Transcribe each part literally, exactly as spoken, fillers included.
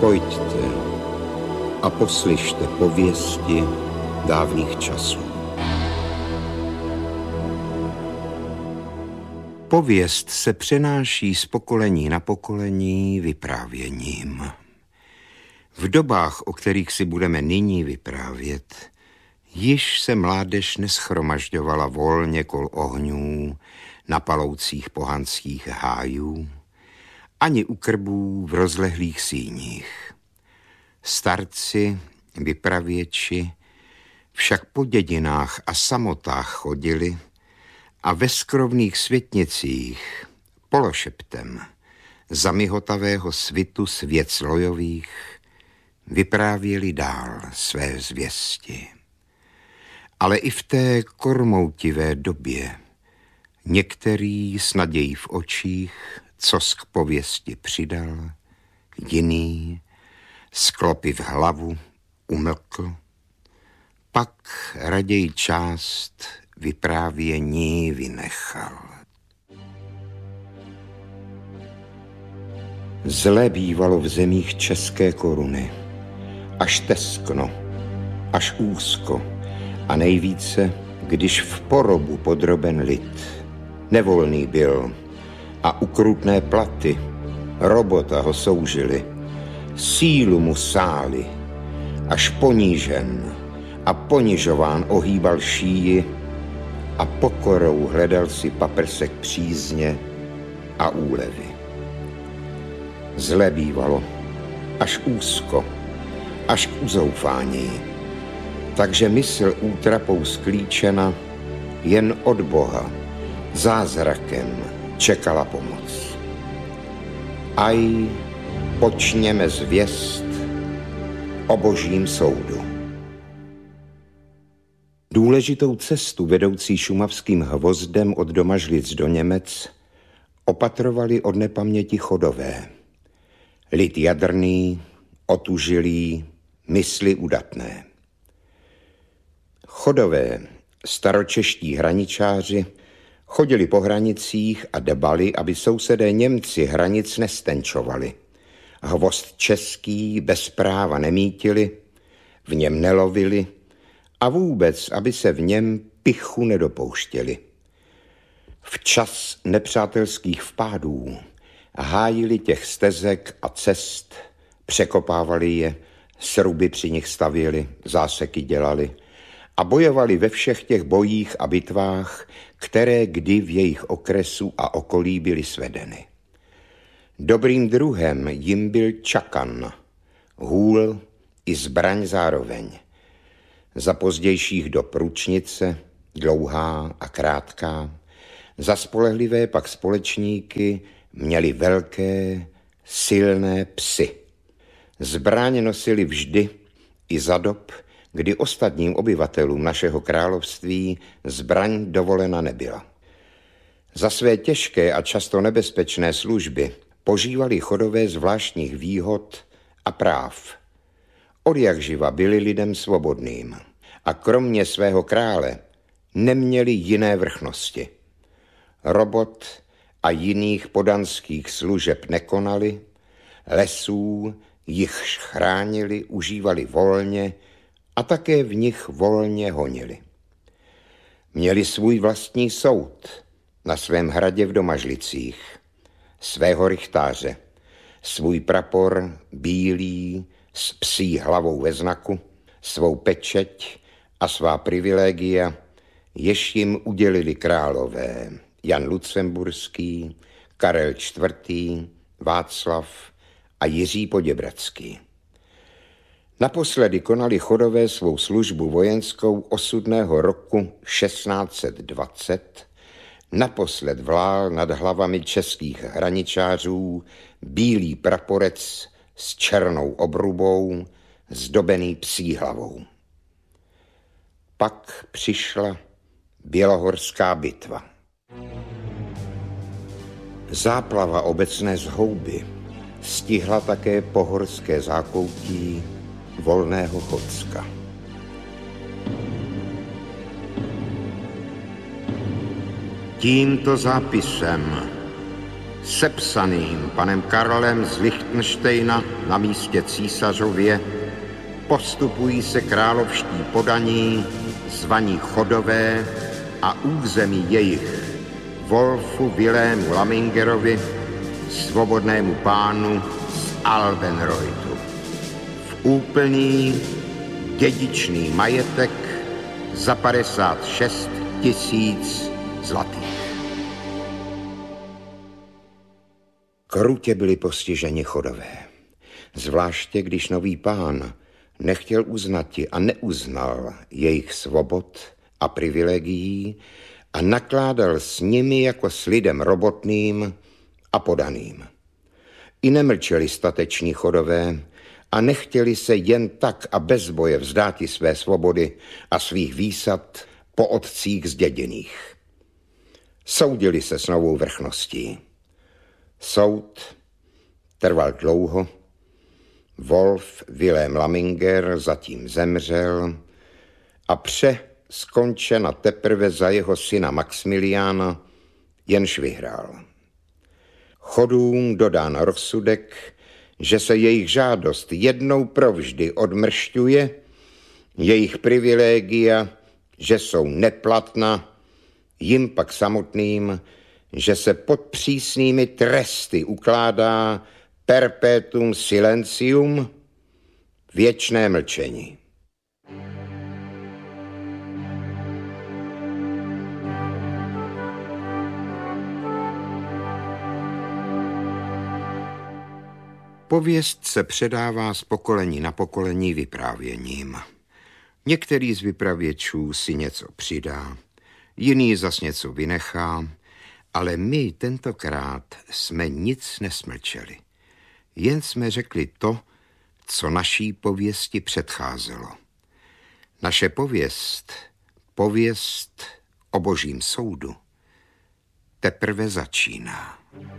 Pojďte a poslyšte pověsti dávných časů. Pověst se přenáší z pokolení na pokolení vyprávěním. V dobách, o kterých si budeme nyní vyprávět, již se mládež neschromažďovala volně kol ohňů na paloucích pohanských hájů, ani u krbů v rozlehlých síních. Starci, vypravěči, však po dědinách a samotách chodili a ve skrovných světnicích pološeptem za mihotavého svitu svět lojových vyprávěli dál své zvěsti. Ale i v té kormoutivé době některý s nadějí v očích, cos k pověsti přidal, jiný, sklopy v hlavu, umlkl, pak raději část vyprávění vynechal. Zle bývalo v zemích české koruny, až teskno, až úzko a nejvíce, když v porobu podroben lid. Nevolný byl a ukrutné platy robota ho soužili, sílu mu sáli, až ponížen a ponižován ohýbal šíji a pokorou hledal si paprsek přízně a úlevy. Zle bývalo, až úzko, až k uzoufání, takže mysl útrapou sklíčena jen od Boha zázrakem čekala pomoc. Aj počněme zvěst o božím soudu. Důležitou cestu vedoucí šumavským hvozdem od Domažlic do Němec opatrovali od nepaměti Chodové. Lid jadrný, otužilý, mysli udatné. Chodové, staročeští hraničáři, chodili po hranicích a dbali, aby sousedé Němci hranic nestenčovali. Hvozd český bez práva nemítili, v něm nelovili a vůbec, aby se v něm pichu nedopouštěli. Včas nepřátelských vpádů hájili těch stezek a cest, překopávali je, sruby při nich stavěli, záseky dělali a bojovali ve všech těch bojích a bitvách, které kdy v jejich okresu a okolí byly svedeny. Dobrým druhem jim byl čakan, hůl i zbraň zároveň. Za pozdějších dob ručnice, dlouhá a krátká, za spolehlivé pak společníky měli velké, silné psy. Zbraň nosili vždy i za dob, kdy ostatním obyvatelům našeho království zbraň dovolena nebyla. Za své těžké a často nebezpečné služby požívali Chodové zvláštních výhod a práv. Odjakživa byli lidem svobodným a kromě svého krále neměli jiné vrchnosti. Robot a jiných podanských služeb nekonali, lesů jichž chránili, užívali volně a také v nich volně honili. Měli svůj vlastní soud na svém hradě v Domažlicích, svého rychtáře, svůj prapor bílý s psí hlavou ve znaku, svou pečeť a svá privilegia, jež jim udělili králové Jan Lucemburský, Karel čtvrtý, Václav a Jiří Poděbradský. Naposledy konali Chodové svou službu vojenskou osudného roku šestnáct set dvacet, naposled vlál nad hlavami českých hraničářů bílý praporec s černou obrubou, zdobený psí hlavou. Pak přišla Bělohorská bitva. Záplava obecné zhouby stihla také pohorské zákoutí Volného Chodska. Tímto zápisem sepsaným panem Karlem z Lichtenštejna na místě císařově, postupují se královští podaní, zvaní Chodové a území jejich Wolfu Vilému Lamingerovi, svobodnému pánu z Albenreutu. V úplný dědičný majetek za padesát šest tisíc zlatých. Krutě byli postiženi Chodové, zvláště když nový pán nechtěl uznati a neuznal jejich svobod a privilegií a nakládal s nimi jako s lidem robotným a podaným. I nemlčeli stateční Chodové a nechtěli se jen tak a bez boje vzdáti své svobody a svých výsad po otcích zděděných. Soudili se s novou vrchností. Soud trval dlouho, Wolf Vilém Laminger zatím zemřel a pře skončena teprve za jeho syna Maxmiliána, jenž vyhrál. Chodům dodán rozsudek, že se jejich žádost jednou provždy odmršťuje, jejich privilegia, že jsou neplatná, jim pak samotným, že se pod přísnými tresty ukládá perpetuum silentium, věčné mlčení. Pověst se předává z pokolení na pokolení vyprávěním. Některý z vypravěčů si něco přidá, jiný zas něco vynechá, ale my tentokrát jsme nic nesmlčeli. Jen jsme řekli to, co naší pověsti předcházelo. Naše pověst, pověst o Božím soudu, teprve začíná.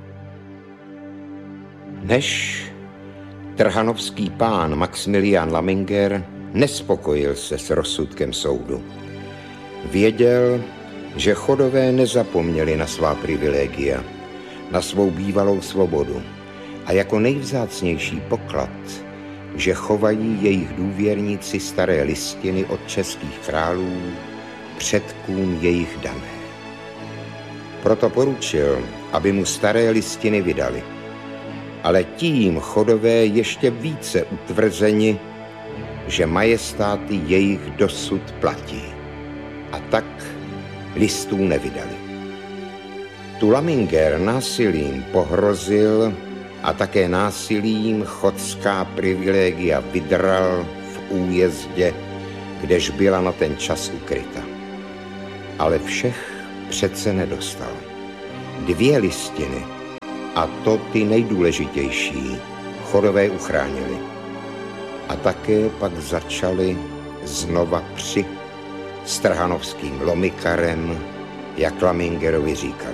Než trhanovský pán Maxmilián Laminger nespokojil se s rozsudkem soudu. Věděl, že Chodové nezapomněli na svá privilegia, na svou bývalou svobodu a jako nejvzácnější poklad, že chovají jejich důvěrníci staré listiny od českých králů, předkům jejich dané. Proto poručil, aby mu staré listiny vydali. Ale tím Chodové ještě více utvrzeni, že majestáty jejich dosud platí. A tak listů nevydali. Tu Laminger násilím pohrozil a také násilím chodská privilegia vydral v újezdě, kdež byla na ten čas ukryta. Ale všech přece nedostal. Dvě listiny, a to ty nejdůležitější, Chodové uchránili. A také pak začali znova při s trhanovským lomikarem, jak Lamingerovi říkali.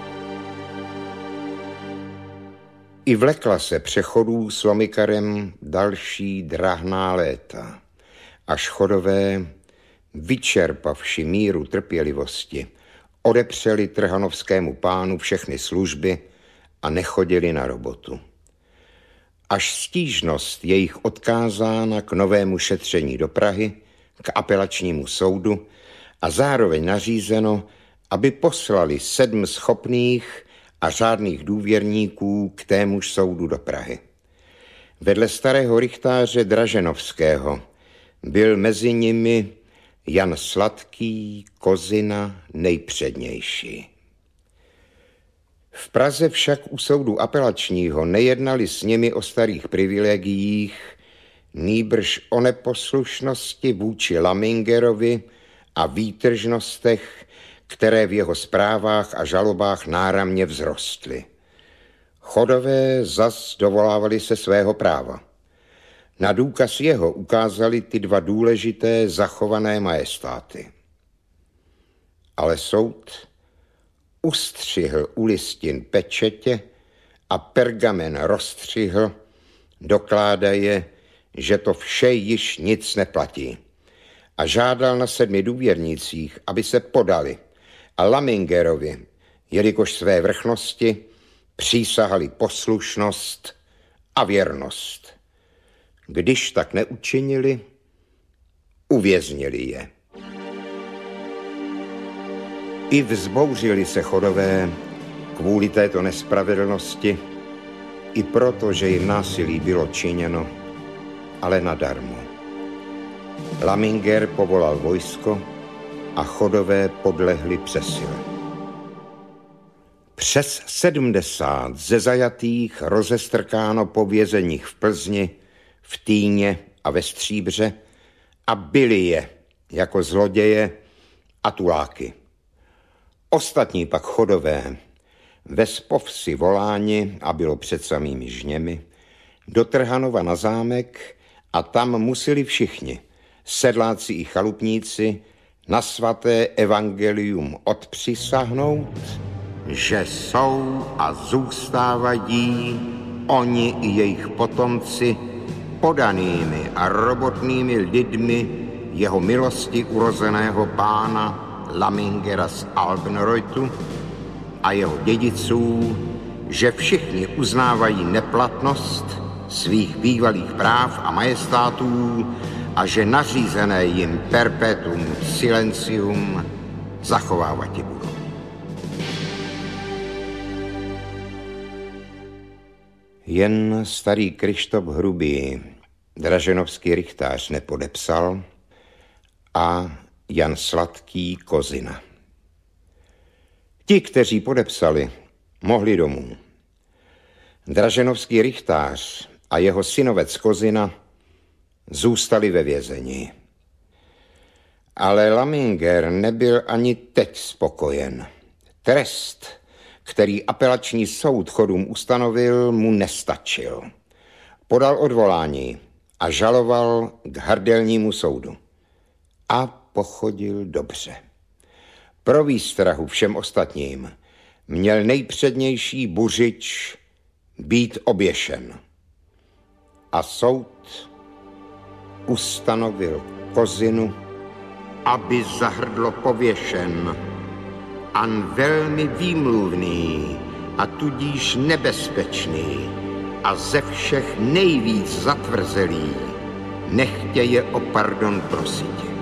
I vlekla se přechodů s lomikarem další drahná léta, až Chodové, vyčerpavši míru trpělivosti, odepřeli trhanovskému pánu všechny služby a nechodili na robotu. Až stížnost jejich odkázána k novému šetření do Prahy, k apelačnímu soudu a zároveň nařízeno, aby poslali sedm schopných a řádných důvěrníků k témuž soudu do Prahy. Vedle starého rychtáře Draženovského byl mezi nimi Jan Sladký, Kozina nejpřednější. V Praze však u soudu apelačního nejednali s nimi o starých privilegiích, nýbrž o neposlušnosti vůči Lamingerovi a výtržnostech, které v jeho zprávách a žalobách náramně vzrostly. Chodové zas dovolávali se svého práva. Na důkaz jeho ukázali ty dva důležité zachované majestáty. Ale soud ustřihl u listin pečetě a pergamen rozstřihl, dokládaje, že to vše již nic neplatí. A žádal na sedmi důvěrnících, aby se podali a Lamingerovi, jelikož své vrchnosti, Přísahali poslušnost a věrnost. Když tak neučinili, uvěznili je. I vzbouřili se Chodové kvůli této nespravedlnosti, i proto, že jim násilí bylo činěno, ale nadarmo. Laminger povolal vojsko a Chodové podlehli přesile. Přes sedmdesát ze zajatých rozestrkáno po vězeních v Plzni, v Týně a ve Stříbře a byli je jako zloděje a tuláky. Ostatní pak Chodové, ve spovsi voláni, a bylo před samými žněmi, do Trhanova na zámek a tam museli všichni, sedláci i chalupníci, na svaté evangelium odpřisáhnout, že jsou a zůstávají oni i jejich potomci podanými a robotnými lidmi jeho milosti urozeného pána Lamingera z Albenreutu a jeho dědiců, že všichni uznávají neplatnost svých bývalých práv a majestátů a že nařízené jim perpetuum silencium zachovávati budou. Jen starý Kryštof Hrubý draženovský rychtář nepodepsal a Jan Sladký Kozina. Ti, kteří podepsali, mohli domů. Draženovský rychtář a jeho synovec Kozina zůstali ve vězení. Ale Laminger nebyl ani teď spokojen. Trest, který apelační soud Chodům ustanovil, mu nestačil. Podal odvolání a žaloval k hrdelnímu soudu. A pochodil dobře. Pro výstrahu všem ostatním měl nejpřednější buřič být oběšen. A soud ustanovil Kozinu, aby za hrdlo pověšen, an velmi výmluvný a tudíž nebezpečný a ze všech nejvíc zatvrzelý, nechtěje o pardon prosit.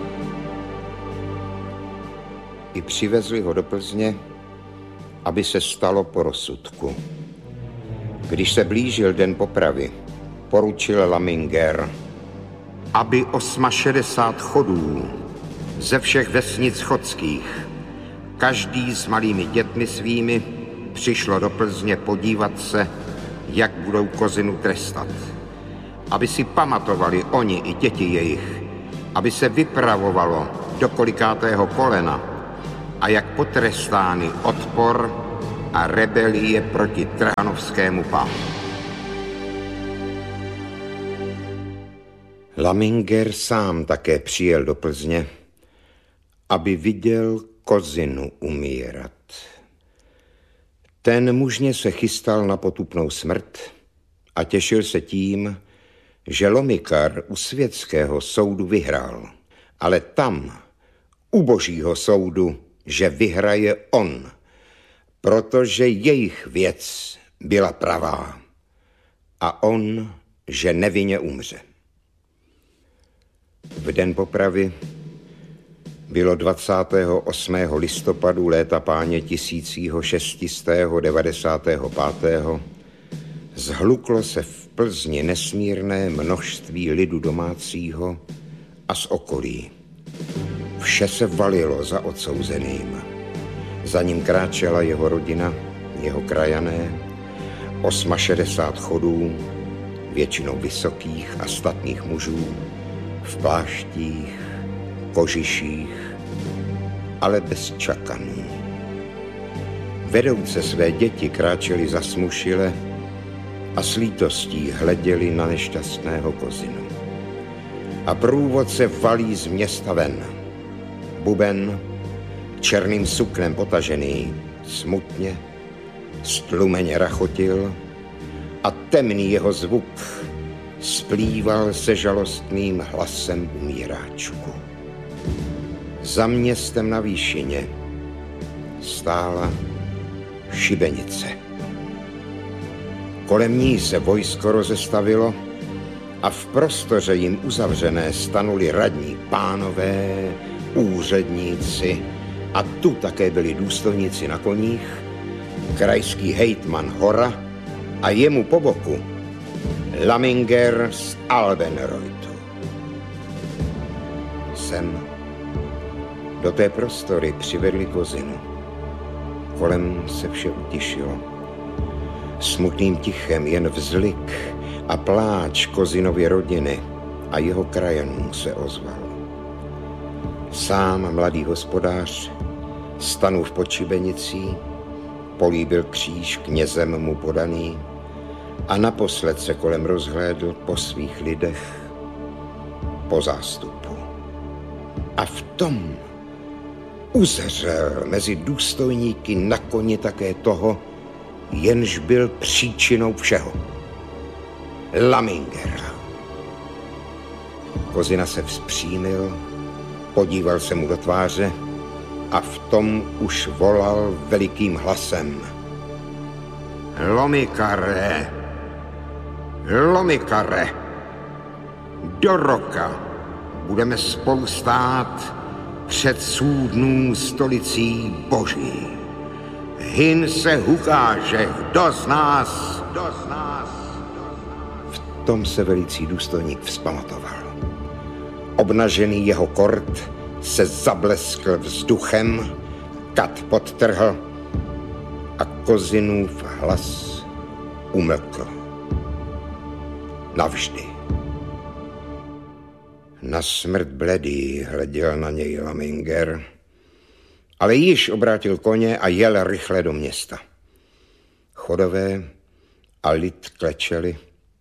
I přivezli ho do Plzně, aby se stalo po rozsudku. Když se blížil den popravy, poručil Laminger, aby šedesát osm Chodů ze všech vesnic chodských, každý s malými dětmi svými, přišlo do Plzně podívat se, jak budou Kozinu trestat. Aby si pamatovali oni i děti jejich, aby se vypravovalo do kolikátého kolena a jak potrestány odpor a rebelie proti trhanovskému pánu. Laminger sám také přijel do Plzně, aby viděl Kozinu umírat. Ten mužně se chystal na potupnou smrt a těšil se tím, že Lomikar u světského soudu vyhrál, ale tam, u božího soudu, že vyhraje on, protože jejich věc byla pravá a on, že nevinně umře. V den popravy bylo dvacátého osmého listopadu léta páně tisícího šestistého devadesátého pátého zhluklo se v Plzni nesmírné množství lidu domácího a z okolí. Vše se valilo za odsouzeným. Za ním kráčela jeho rodina, jeho krajané, šedesát osm Chodů, většinou vysokých a statných mužů, v pláštích, kožiších, ale bez čakanů. Vedouce své děti kráčeli zasmušile a s lítostí hleděli na nešťastného Kozinu. A průvodce valí z města ven. Buben, černým suknem potažený, smutně, stlumeně rachotil a temný jeho zvuk splýval se žalostným hlasem umíráčku. Za městem na výšině stála šibenice. Kolem ní se vojsko rozestavilo a v prostoře jim uzavřené stanuli radní pánové, úředníci a tu také byli důstojníci na koních, krajský hejtman Hora a jemu po boku Laminger z Albenreutu. Sem do té prostory přivedli Kozinu. Kolem se vše utišilo. Smutným tichem jen vzlik a pláč Kozinovy rodiny a jeho krajanů se ozval. Sám mladý hospodář stanul v počibenicí, políbil kříž knězem mu podaný a naposled se kolem rozhlédl po svých lidech, po zástupu. A v tom uzřel mezi důstojníky na koni také toho, jenž byl příčinou všeho. Lamingera. Kozina se vzpřímil, podíval se mu do tváře a v tom už volal velikým hlasem. Lomikare, Lomikare, do roka budeme spolu stát před soudnou stolicí Boží. Hyn se ukáže, kdo z nás, kdo z nás. V tom se velicí důstojník vzpamatoval. Obnažený jeho kort se zableskl vzduchem, kat podtrhl a Kozinův hlas umlkl. Navždy. Na smrt bledý hleděl na něj Laminger, ale již obrátil koně a jel rychle do města. Chodové a lid klečeli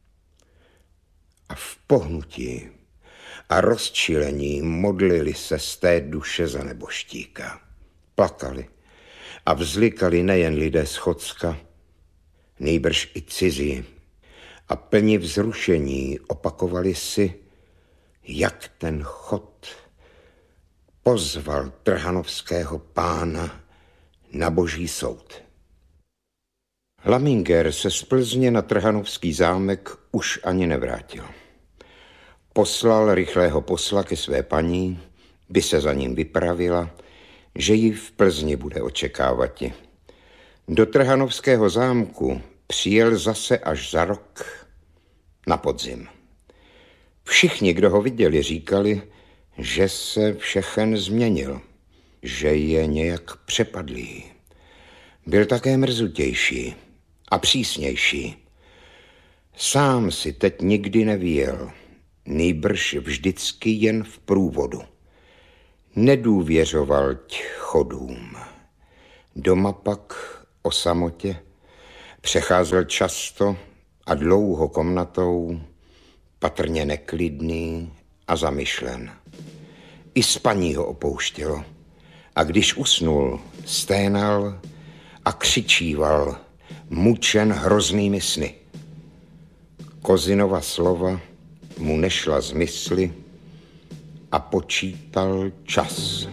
a v pohnutí a rozčilení modlili se z té duše za neboštíka. Plakali a vzlikali nejen lidé z Chocka, nýbrž i cizí a plni vzrušení opakovali si, jak ten chod pozval trhanovského pána na Boží soud. Laminger se z Plzně na trhanovský zámek už ani nevrátil. Poslal rychlého posla ke své paní, by se za ním vypravila, že ji v Plzni bude očekávati. Do trhanovského zámku přijel zase až za rok na podzim. Všichni, kdo ho viděli, říkali, že se všechen změnil, že je nějak přepadlý. Byl také mrzutější a přísnější. Sám si teď nikdy nevyjel, nýbrž vždycky jen v průvodu. Nedůvěřoval ť chodům. Doma pak o samotě přecházel často a dlouho komnatou, patrně neklidný a zamyšlen. I spaní ho opouštělo a když usnul, sténal a křičíval, mučen hroznými sny. Kozinova slova mu nešla z mysli a počítal čas.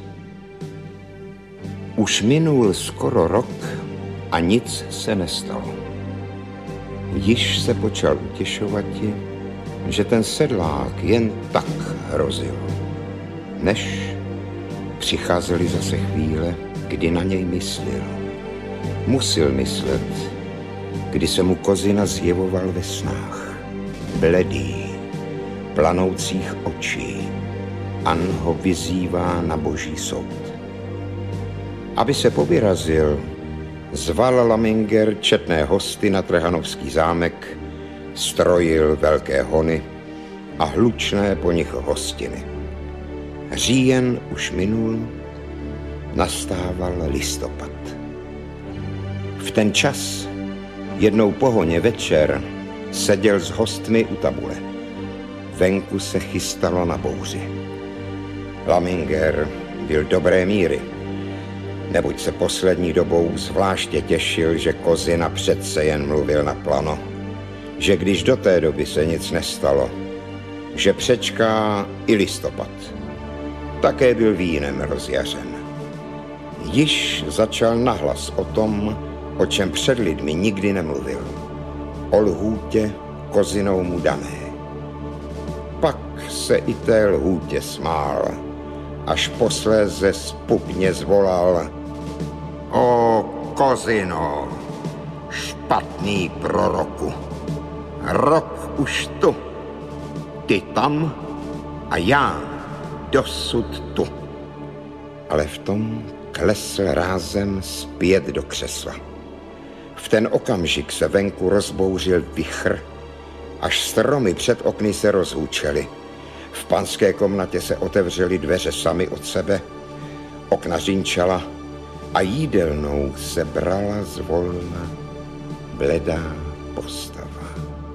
Už minul skoro rok a nic se nestalo. Již se počal utěšovati, že ten sedlák jen tak hrozil. Než přicházely zase chvíle, kdy na něj myslel. Musil myslet, kdy se mu Kozina zjevoval ve snách. Bledý, planoucích očí, An ho vyzývá na Boží soud. Aby se povyrazil, zval Laminger četné hosty na trhanovský zámek, strojil velké hony a hlučné po nich hostiny. Říjen už minul, nastával listopad. V ten čas, jednou po honě večer, seděl s hostmi u tabule. Venku se chystalo na bouři. Laminger byl dobré míry, neboť se poslední dobou zvláště těšil, že Kozina přece jen mluvil naplano, že když do té doby se nic nestalo, že přečká i listopad. Také byl vínem rozjařen. Již začal nahlas o tom, o čem před lidmi nikdy nemluvil. o lhůtě kozinou mu dané. Pak se i té lhůtě smál, až posléze zpupně zvolal: O kozino, špatný proroku, rok už tu, ty tam a já dosud tu. Ale v tom klesl rázem zpět do křesla. V ten okamžik se venku rozbouřil vichr, až stromy před okny se rozhůčely. V panské komnatě se otevřely dveře samy od sebe, okna řinčala a jídelnou se brala zvolna bledá postava.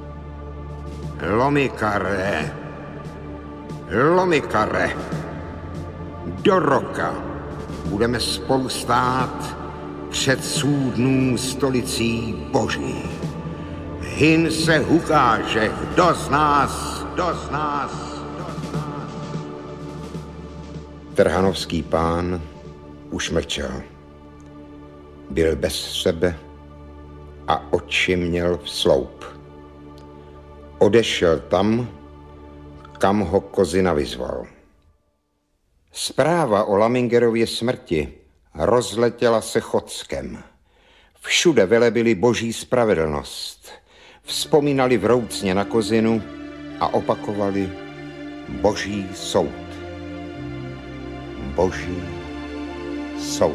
Lomikare, Lomikare, do roka budeme spolu stát před soudnů stolicí Boží. Hyn se ukáže, kdo z nás, kdo z nás, kdo z nás. Trhanovský pán už mlčel. Byl bez sebe a oči měl v sloup. Odešel tam, kam ho Kozina vyzval. Zpráva o Lamingerově smrti rozletěla se Chodskem. Všude velebili boží spravedlnost. Vzpomínali vroucně na Kozinu a opakovali boží soud. Boží soud.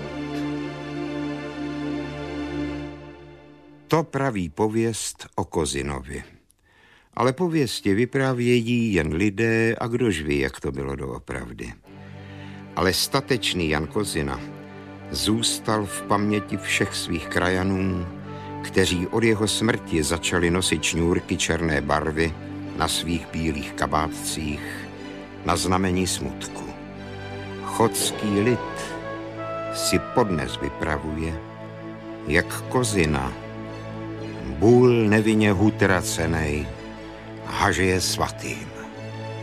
To praví pověst o Kozinovi. Ale pověsti vyprávějí jen lidé a kdož ví, jak to bylo doopravdy. Ale statečný Jan Kozina zůstal v paměti všech svých krajanů, kteří od jeho smrti začali nosit šňůrky černé barvy na svých bílých kabátcích na znamení smutku. Chodský lid si podnes vypravuje, jak Kozina, bůl nevinně utracenej, haže je svatým.